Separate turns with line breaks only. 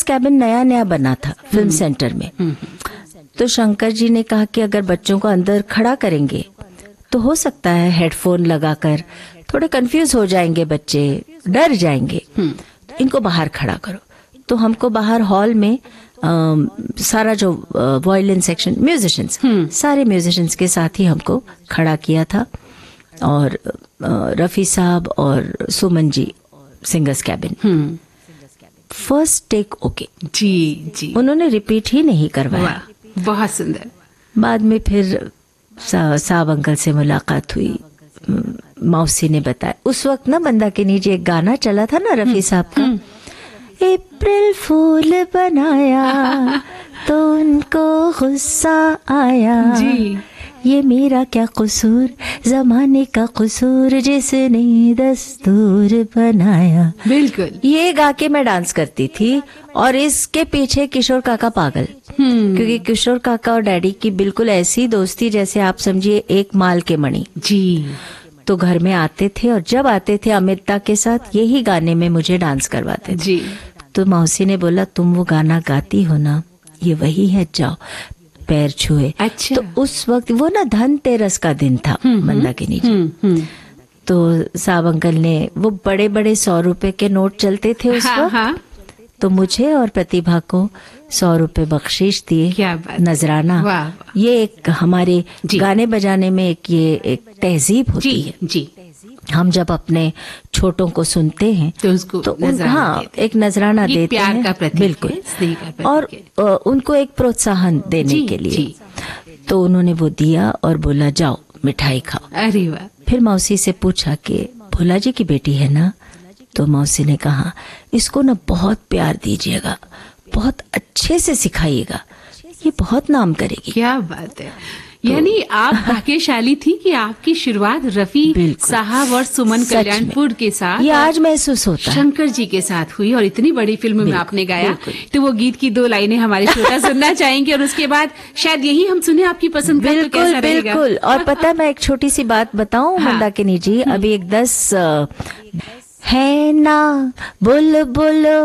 Cabin नया नया बना था फिल्म सेंटर में। तो शंकर जी ने कहा कि अगर बच्चों को अंदर खड़ा करेंगे तो हो सकता है हेडफोन लगाकर थोड़े कंफ्यूज हो जाएंगे बच्चे, डर जाएंगे, इनको बाहर खड़ा करो। तो हमको बाहर हॉल में सारा जो वायलिन सेक्शन म्यूजिशियंस, सारे म्यूजिशियंस के साथ ही हमको खड़ा किया था। और रफी साहब और Suman ji singers cabin. First take okay
जी,
उन्होंने रिपीट ही नहीं करवाया।
बहुत सुंदर।
बाद में फिर साहब अंकल से मुलाकात हुई, मौसी ने बताया। उस वक्त ना बंदा के नीचे एक गाना चला था ना रफी साहब का, अप्रैल फूल बनाया तो उनको गुस्सा आया
जी,
ये मेरा क्या कसूर, जमाने का कसूर जिसने दस्तूर बनाया।
बिल्कुल।
ये गा के मैं डांस करती थी और इसके पीछे किशोर काका पागल, क्योंकि किशोर काका और डैडी की बिल्कुल ऐसी दोस्ती जैसे आप समझिए एक माल के मणि
जी।
तो घर में आते थे और जब आते थे अमिता के साथ यही गाने में मुझे डांस करवाते थे।
जी।
तो मौसी ने बोला तुम वो गाना गाती हो ना, ये वही है, जाओ पैर छुए।
अच्छा।
तो उस वक्त वो ना धनतेरस का दिन था मंदाकिनी जी। तो साहब अंकल ने वो बड़े बड़े 100 रुपए के नोट चलते थे उस वक्त, तो मुझे और प्रतिभा को 100 रुपए बख्शीश दिए।
क्या बात,
नजराना।
वाह।
ये एक हमारे गाने बजाने में एक तहजीब होती है
जी।
हम जब अपने छोटों को सुनते हैं
तो उसको
एक नजराना देते
प्यार
हैं,
का प्रतीक,
बिल्कुल,
स्नेह का प्रतीक,
और उनको एक प्रोत्साहन देने के लिए। तो उन्होंने वो दिया और बोला जाओ मिठाई खाओ।
अरे वाह।
फिर मौसी से पूछा कि भोला जी की बेटी है ना? तो मौसी ने कहा इसको ना बहुत प्यार दीजिएगा, बहुत अच्छे से सिखाइएगा, ये बहुत नाम करेगी।
क्या बात है। यानी आप भाग्यशाली थी कि आपकी शुरुआत रफी साहब और सुमन कल्याणपुर के साथ,
ये आज महसूस होता है,
शंकर जी के साथ हुई और इतनी बड़ी फिल्म में आपने गाया। तो वो गीत की 2 लाइनें हमारे श्रोता सुनना चाहेंगे और उसके बाद शायद यही हम सुने आपकी पसंद का। तो कैसा रहेगा?
बिल्कुल। और पता मैं एक छोटी सी बात बताऊं मंदाकिनी जी, अभी एक 10 है ना बुलबुल